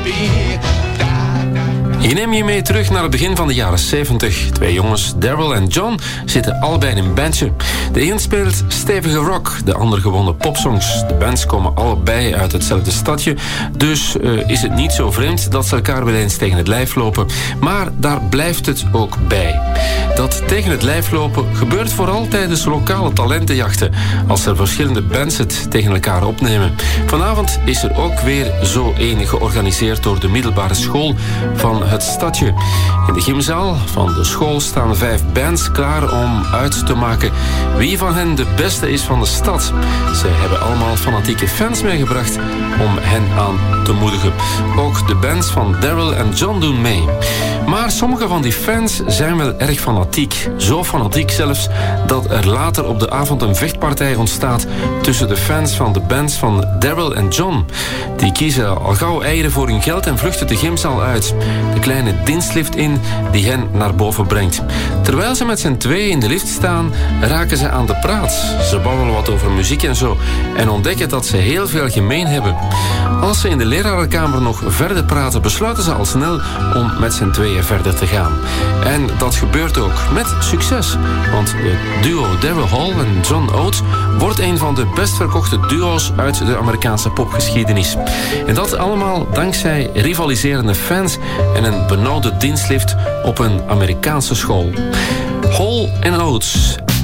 Ik neem je mee terug naar het begin van de jaren 70. Twee jongens, Daryl en John, zitten allebei in een bandje. De een speelt stevige rock, de ander gewone popsongs. De bands komen allebei uit hetzelfde stadje, dus is het niet zo vreemd dat ze elkaar wel eens tegen het lijf lopen. Maar daar blijft het ook bij. Dat tegen het lijf lopen gebeurt vooral tijdens lokale talentenjachten, als er verschillende bands het tegen elkaar opnemen. Vanavond is er ook weer zo een georganiseerd door de middelbare school van het stadje. In de gymzaal van de school staan 5 bands klaar om uit te maken wie van hen de beste is van de stad. Ze hebben allemaal fanatieke fans meegebracht om hen aan te moedigen. Ook de bands van Daryl en John doen mee. Maar sommige van die fans zijn wel erg fanatiek. Zo fanatiek zelfs dat er later op de avond een vechtpartij ontstaat tussen de fans van de bands van Daryl en John. Die kiezen al gauw eieren voor hun geld en vluchten de gymzaal uit. De kleine dienstlift in die hen naar boven brengt. Terwijl ze met z'n tweeën in de lift staan, raken ze aan de praat. Ze babbelen wat over muziek en zo en ontdekken dat ze heel veel gemeen hebben. Als ze in de lerarenkamer nog verder praten, besluiten ze al snel om met z'n tweeën verder te gaan. En dat gebeurt ook met succes, want het duo Daryl Hall en John Oates wordt een van de best verkochte duo's uit de Amerikaanse popgeschiedenis. En dat allemaal dankzij rivaliserende fans en een benauwde dienstlift op een Amerikaanse school. Hall en Oates,